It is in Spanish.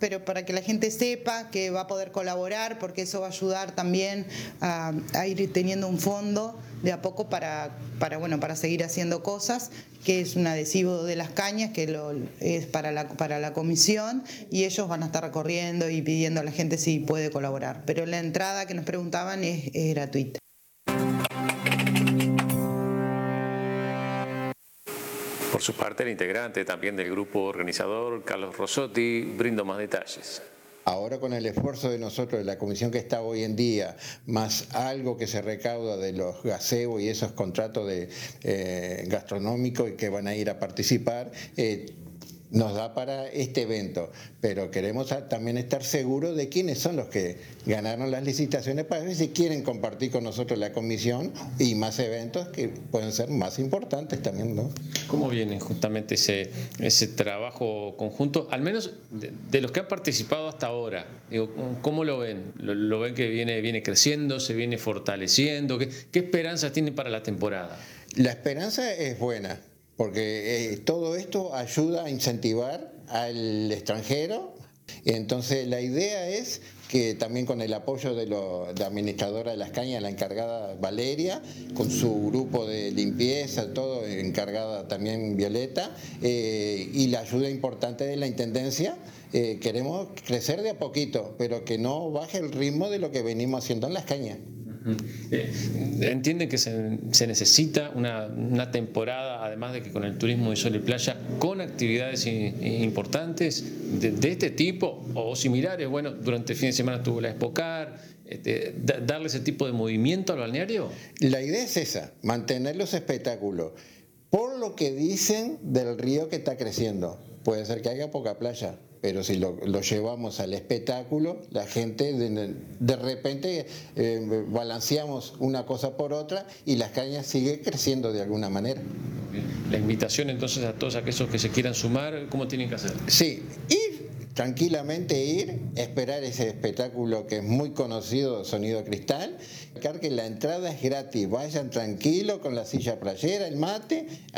pero para que la gente sepa que va a poder colaborar, porque eso va a ayudar también a ir teniendo un fondo de a poco para seguir haciendo cosas, que es un adhesivo de las cañas, que es para la comisión, y ellos van a estar recorriendo y pidiendo a la gente si puede colaborar. Pero la entrada que nos preguntaban es gratuita. Por su parte, el integrante también del grupo organizador, Carlos Rossotti, brindó más detalles. Ahora con el esfuerzo de nosotros, de la comisión que está hoy en día, más algo que se recauda de los gazebos y esos contratos gastronómicos que van a ir a participar, nos da para este evento, pero queremos también estar seguros de quiénes son los que ganaron las licitaciones para ver si quieren compartir con nosotros la comisión y más eventos que pueden ser más importantes también, ¿no? ¿Cómo viene justamente ese trabajo conjunto, al menos de los que han participado hasta ahora? Digo, ¿cómo lo ven? ¿Lo ven que viene creciendo, se viene fortaleciendo? ¿Qué esperanzas tienen para la temporada? La esperanza es buena, porque todo esto ayuda a incentivar al extranjero. Entonces la idea es que también con el apoyo de la administradora de las cañas, la encargada Valeria, con su grupo de limpieza, todo encargada también Violeta, y la ayuda importante de la Intendencia, queremos crecer de a poquito, pero que no baje el ritmo de lo que venimos haciendo en las cañas. ¿Entienden que se necesita una temporada, además de que con el turismo de sol y playa, con actividades importantes de este tipo o similares? Bueno, durante el fin de semana estuvo la Expocar, darle ese tipo de movimiento al balneario. La idea es esa, mantener los espectáculos. Por lo que dicen del río que está creciendo, puede ser que haya poca playa, pero si lo llevamos al espectáculo, la gente de repente balanceamos una cosa por otra y las cañas siguen creciendo de alguna manera. La invitación entonces a todos aquellos que se quieran sumar, ¿cómo tienen que hacer? Sí, tranquilamente esperar ese espectáculo que es muy conocido, Sonido Cristal, que la entrada es gratis, vayan tranquilos con la silla playera, el mate,